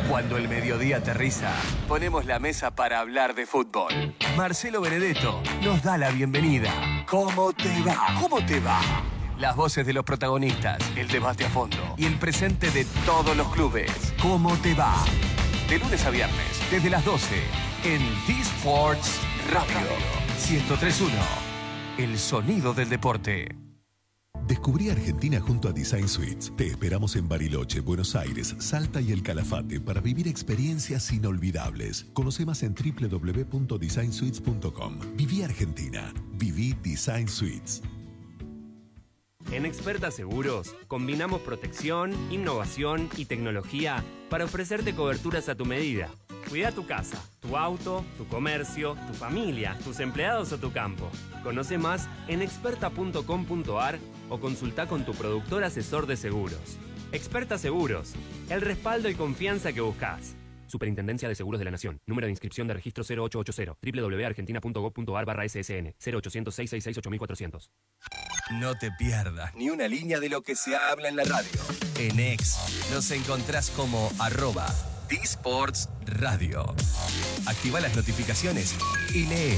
Cuando el mediodía aterriza, ponemos la mesa para hablar de fútbol. Marcelo Benedetto nos da la bienvenida. ¿Cómo te va? ¿Cómo te va? Las voces de los protagonistas, el debate a fondo y el presente de todos los clubes. ¿Cómo te va? De lunes a viernes, desde las 12, en D-Sports Radio 103.1. El sonido del deporte. Descubrí Argentina junto a Design Suites. Te esperamos en Bariloche, Buenos Aires, Salta y El Calafate para vivir experiencias inolvidables. Conoce más en www.designsuites.com. Viví Argentina. Viví Design Suites. En Experta Seguros, combinamos protección, innovación y tecnología para ofrecerte coberturas a tu medida. Cuida tu casa, tu auto, tu comercio, tu familia, tus empleados o tu campo. Conoce más en experta.com.ar o consulta con tu productor asesor de seguros. Experta Seguros, el respaldo y confianza que buscas. Superintendencia de Seguros de la Nación. Número de inscripción de registro 0880. www.argentina.gov.ar/SSN. 0800-666-8400. No te pierdas ni una línea de lo que se habla en la radio. En X nos encontrás como @D-Sports Radio. Activa las notificaciones y lee.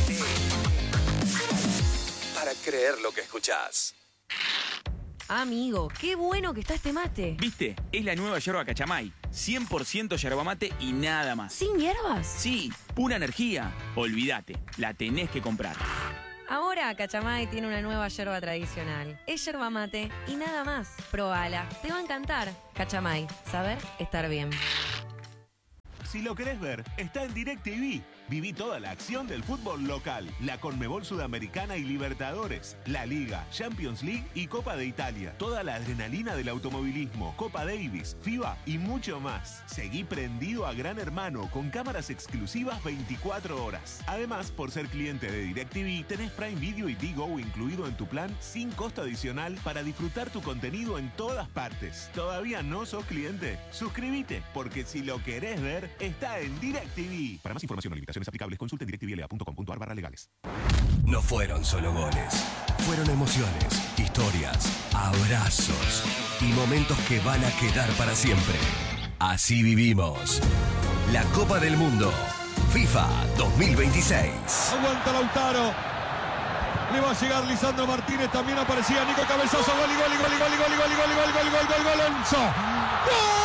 Para creer lo que escuchás. Amigo, qué bueno que está este mate. ¿Viste? Es la nueva yerba Cachamay. 100% yerba mate y nada más. ¿Sin hierbas? Sí, pura energía. Olvídate, la tenés que comprar. Ahora Cachamay tiene una nueva yerba tradicional. Es yerba mate y nada más. Probala, te va a encantar. Cachamay, saber estar bien. Si lo querés ver, está en DirecTV. Viví toda la acción del fútbol local, la Conmebol Sudamericana y Libertadores, la Liga, Champions League y Copa de Italia. Toda la adrenalina del automovilismo, Copa Davis, FIBA y mucho más. Seguí prendido a Gran Hermano con cámaras exclusivas 24 horas. Además, por ser cliente de DirecTV, tenés Prime Video y Digo incluido en tu plan sin costo adicional para disfrutar tu contenido en todas partes. ¿Todavía no sos cliente? Suscríbete, porque si lo querés ver, está en DirecTV. Para más información o limitaciones aplicables, consulte directvla.com.ar/legales. No fueron solo goles, fueron emociones, historias, abrazos y momentos que van a quedar para siempre. Así vivimos la Copa del Mundo FIFA 2026. Aguanta Lautaro. Le va a llegar Lisandro Martínez, también aparecía Nico Cabezazo, gol y gol y gol y gol y gol y gol y gol y gol y gol y gol y gol Enzo. ¡Gol!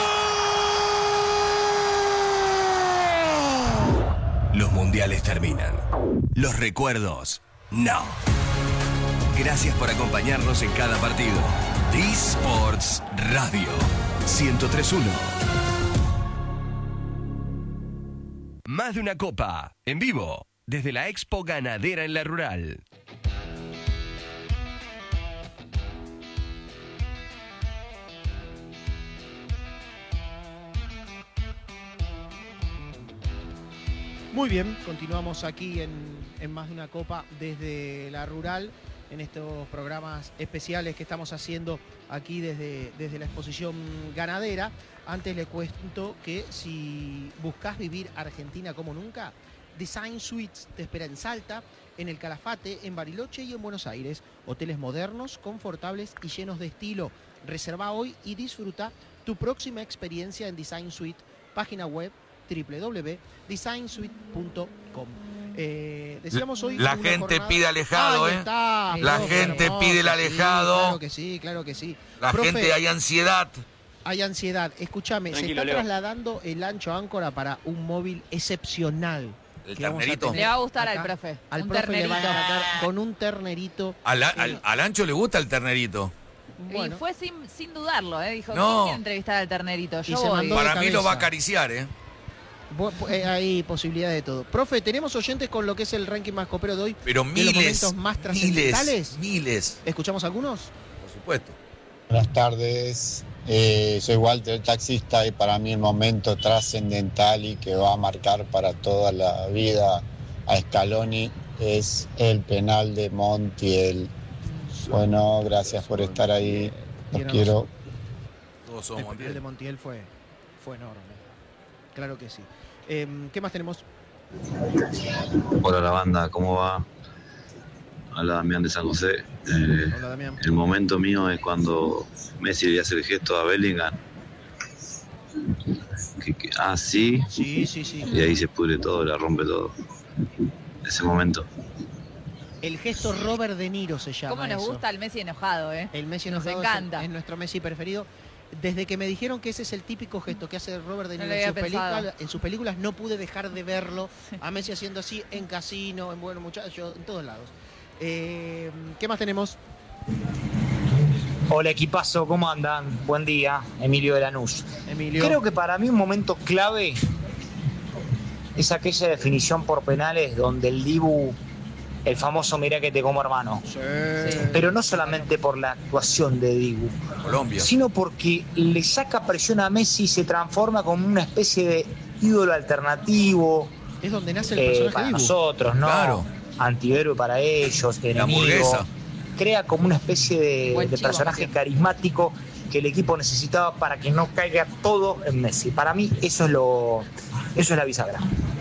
Los mundiales terminan. Los recuerdos, no. Gracias por acompañarnos en cada partido. D-Sports Radio 103.1. Más de una copa, en vivo, desde la Expo Ganadera en La Rural. Muy bien, continuamos aquí en Más de una Copa desde La Rural, en estos programas especiales que estamos haciendo aquí desde la exposición ganadera. Antes les cuento que si buscas vivir Argentina como nunca, Design Suites te espera en Salta, en El Calafate, en Bariloche y en Buenos Aires. Hoteles modernos, confortables y llenos de estilo. Reserva hoy y disfruta tu próxima experiencia en Design Suite, página web www.designsuite.com. Decíamos hoy la gente pide alejado, la gente pide el alejado. Sí, claro que sí. La Profe, gente, hay ansiedad. Hay ansiedad. Escúchame, se está trasladando el ancho áncora para un móvil excepcional. El ternerito. Le va a gustar al profe. Al un profe ternerito. le va a encantar con un ternerito. Al ancho le gusta el ternerito. Bueno. Y fue sin dudarlo, dijo, no. ¿quién quiere entrevistar al ternerito? Yo voy. Para mí lo va a acariciar, Hay posibilidad de todo. Profe, tenemos oyentes con lo que es el ranking más copero de hoy. Pero de miles, los momentos más trascendentales. Miles. ¿Escuchamos algunos? Por supuesto. Buenas tardes. Soy Walter, el taxista, y para mí el momento trascendental y que va a marcar para toda la vida a Scaloni es el penal de Montiel. Bueno, gracias por estar ahí. Los quiero. Todos somos el penal de Montiel fue enorme. Claro que sí. ¿Qué más tenemos? Hola la banda, ¿cómo va? Hola Damián de San José. Hola Damián. El momento mío es cuando Messi le hace el gesto a Bellingham, Sí. Sí. Y ahí se pudre todo, la rompe todo. Ese momento. El gesto Robert De Niro se llama. ¿Cómo nos gusta el Messi enojado, eh? El Messi enojado nos encanta. Es nuestro Messi preferido. Desde que me dijeron que ese es el típico gesto que hace Robert De Niro en sus películas, no pude dejar de verlo a Messi haciendo así en Casino, en Buenos Muchachos, en todos lados. ¿Qué más tenemos? Hola equipazo, ¿cómo andan? Buen día, Emilio de Lanús. Emilio. Creo que para mí un momento clave es aquella definición por penales donde el Dibu, el famoso mirá que te como hermano. Sí. Pero no solamente por la actuación de Dibu, Colombia, sino porque le saca presión a Messi y se transforma como una especie de ídolo alternativo. Es donde nace el personaje para Dibu. nosotros, ¿no? Claro. Antihéroe para ellos, La enemigo. hamburguesa. Crea como una especie de personaje carismático que el equipo necesitaba para que no caiga todo en Messi. Para mí eso es la bisagra.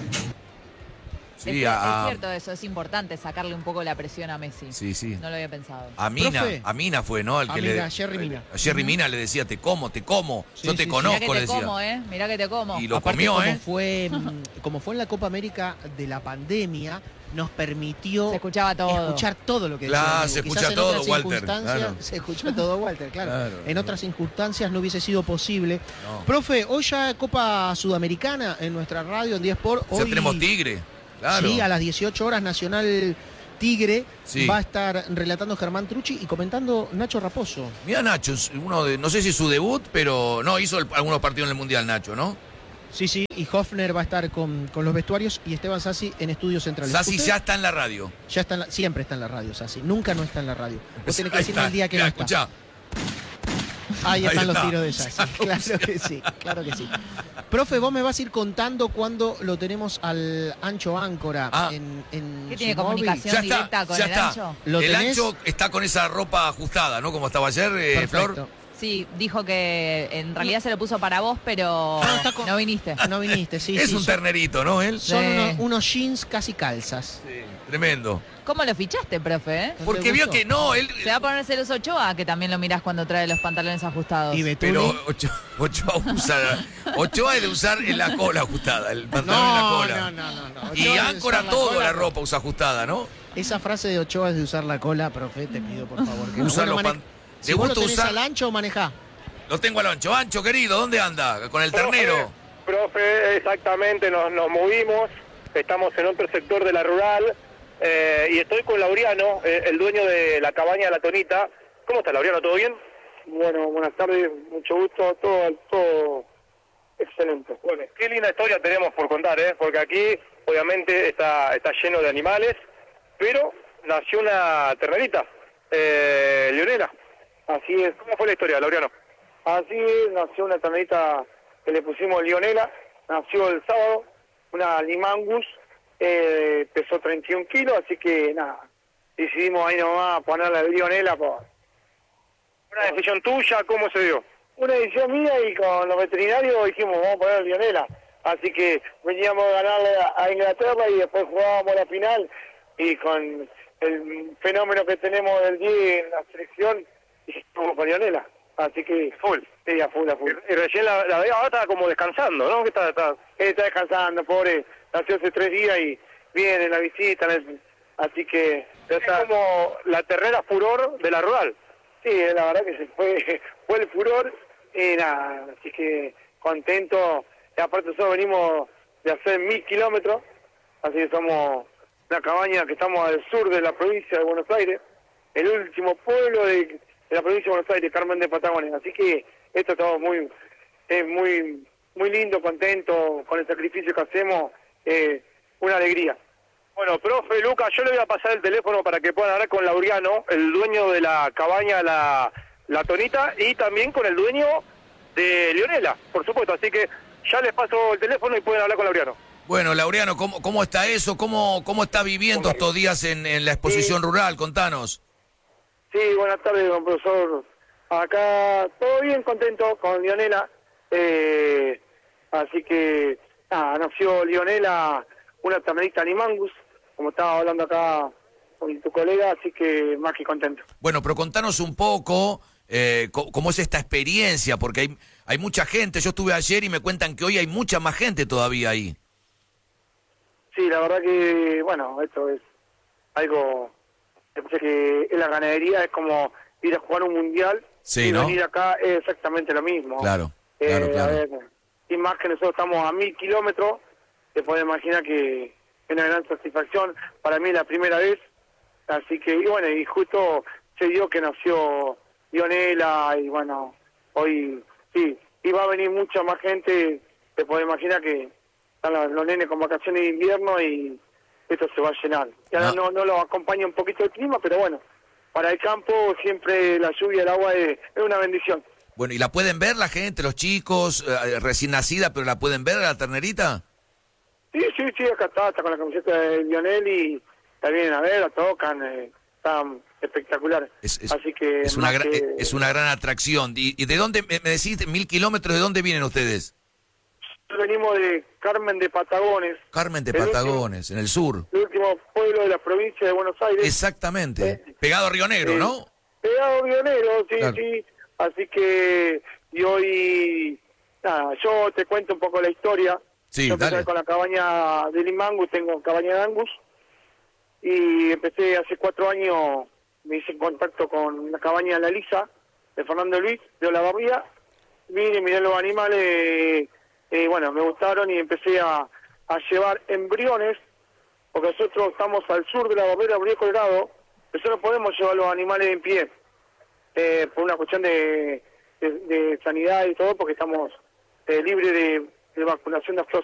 Sí, es cierto eso, es importante sacarle un poco la presión a Messi. Sí. No lo había pensado. A Mina fue, ¿no? Jerry Mina. A Jerry Mina le decía, te como, Sí, yo te conozco, Mirá que le te decía. como, mirá que te como. Y lo Aparte, comió, como fue en la Copa América de la pandemia, nos permitió se escuchaba todo. escuchar todo lo que Claro, decía. se escucha todo, Walter. Claro. Se escucha todo, Walter, claro. En otras circunstancias no hubiese sido posible. No. Profe, hoy ya Copa Sudamericana en nuestra radio, en 10 Sport. Ya tenemos Tigre, claro. Sí, a las 18 horas Nacional Tigre Sí. va a estar relatando Germán Trucci y comentando Nacho Raposo. Mira Nacho, no sé si es su debut, pero no, hizo algunos partidos en el Mundial, Nacho, ¿no? Sí, y Hofner va a estar con los vestuarios y Esteban Sassi en Estudios Centrales. Sassi ¿Usted? ya está en la radio. Ya está siempre está en la radio, Sassi. Nunca no está en la radio. Vos tenés que Ahí decirme está. el día que Mirá, no está. escuchá. Ahí están Ahí los está. tiros de Sassi. Claro que sí. Profe, vos me vas a ir contando cuándo lo tenemos al Ancho Áncora en ¿Qué tiene su móvil. comunicación directa con el Ancho? ¿Lo El tenés? Ancho está con esa ropa ajustada, ¿no? Como estaba ayer, Perfecto. Flor. Sí, dijo que en realidad se lo puso para vos, pero no viniste. No viniste, sí. Es sí, un ternerito, ¿no? Él. Son Sí. unos jeans casi calzas. Tremendo. ¿Cómo lo fichaste, profe? Porque vio que no, él. Se va a poner celoso Ochoa, que también lo mirás cuando trae los pantalones ajustados. Y Betuli. Pero Ochoa es de usar en la cola ajustada, el pantalón en la cola. No. Y Ochoa es de Áncora usar todo cola. la ropa usa ajustada, ¿no? Esa frase de Ochoa es de usar la cola, profe, te pido por favor. Que Usa los si ¿Te vos lo gusta tenés usar? al Ancho, manejá. Lo tengo al Ancho. Ancho, querido, ¿dónde anda? Con el ternero. Profe, exactamente, nos movimos, estamos en otro sector de la rural y estoy con Laureano, el dueño de la cabaña La Tonita. ¿Cómo está, Laureano? ¿Todo bien? Bueno, buenas tardes, mucho gusto, todo excelente. Bueno, qué linda historia tenemos por contar, porque aquí obviamente está lleno de animales, pero nació una ternerita, Leonela. Así es. ¿Cómo fue la historia, Laureano? Así es, nació una ternerita que le pusimos Leonela, nació el sábado, una Limangus, pesó 31 kilos, así que nada, decidimos ahí nomás ponerla de Leonela. ¿Una decisión tuya? ¿Cómo se dio? Una decisión mía y con los veterinarios dijimos vamos a poner Leonela, así que veníamos a ganarle a Inglaterra y después jugábamos la final y con el fenómeno que tenemos del 10 en la selección, dijimos con Leonela. Así que full, sí, a full. Y recién la veo, ahora está como descansando, ¿no? Está descansando, pobre, nació hace 3 días y viene la visita, así que está como la ternera furor de la rural. Sí, la verdad que fue el furor y nada, así que contento. Y aparte nosotros venimos de hacer 1000 kilómetros, así que somos una cabaña que estamos al sur de la provincia de Buenos Aires, el último pueblo de la provincia de Buenos Aires, Carmen de Patagones. Así que esto estamos muy lindo, contento con el sacrificio que hacemos, una alegría. Bueno, profe Lucas, yo le voy a pasar el teléfono para que puedan hablar con Laureano, el dueño de la cabaña La Tonita, y también con el dueño de Leonela, por supuesto. Así que ya les paso el teléfono y pueden hablar con Laureano. Bueno, Laureano, ¿cómo está eso? ¿Cómo está viviendo estos días en la exposición rural? Contanos. Sí, buenas tardes, don profesor. Acá todo bien, contento con Leonela. Así que, nació Leonela, una ternerita Limangus, como estaba hablando acá con tu colega, así que más que contento. Bueno, pero contanos un poco cómo es esta experiencia, porque hay mucha gente. Yo estuve ayer y me cuentan que hoy hay mucha más gente todavía ahí. Sí, la verdad que, bueno, esto es algo, que en la ganadería es como ir a jugar un mundial sí, y ¿no? venir acá es exactamente lo mismo. Claro. A ver, y más que nosotros estamos a 1000 kilómetros, te puedes imaginar que es una gran satisfacción. Para mí es la primera vez, así que, y bueno, y justo se dio que nació Lionela, y bueno, hoy sí, y va a venir mucha más gente, te puedes imaginar que están los nenes con vacaciones de invierno y esto se va a llenar. Y ahora no lo acompaña un poquito el clima, pero bueno, para el campo siempre la lluvia, el agua es una bendición. Bueno, ¿y la pueden ver la gente, los chicos, recién nacida, pero la pueden ver a la ternerita? Sí, acá está con la camiseta de Lionel y la vienen a ver, la tocan, están espectaculares. Así que es una gran atracción. ¿Y de dónde, me decís, 1000 kilómetros, de dónde vienen ustedes? Venimos de Carmen de Patagones. Carmen de Patagones, en el sur. El último pueblo de la provincia de Buenos Aires. Exactamente. Pegado a Río Negro, ¿no? Pegado a Río Negro, sí, claro. Sí. Así que, y hoy, nada, yo te cuento un poco la historia. Sí, yo empecé con la cabaña de Limangus, tengo cabaña de Angus, y empecé hace 4 años, me hice en contacto con la cabaña de La Lisa, de Fernando Luis, de Olavarría, vine, miré los animales, bueno, me gustaron y empecé a llevar embriones, porque nosotros estamos al sur de la Barbera, Río Colorado, pero no podemos llevar los animales en pie, por una cuestión de sanidad y todo, porque estamos libres de vacunación de